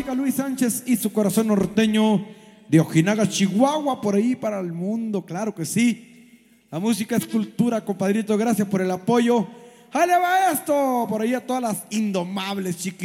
música Luis Sánchez y su corazón norteño de Ojinaga, Chihuahua, por ahí para el mundo, claro que sí. La música es cultura, compadrito, gracias por el apoyo. ¡Ahí le va esto! Por ahí a todas las indomables chiquitas.